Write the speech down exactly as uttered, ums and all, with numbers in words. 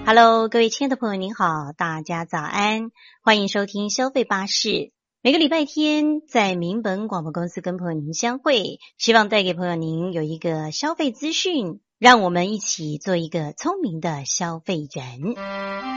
Hello，各位亲爱的朋友您好，大家早安，欢迎收听消费巴士。每个礼拜天在民本广播公司跟朋友您相会，希望带给朋友您有一个消费资讯，让我们一起做一个聪明的消费人。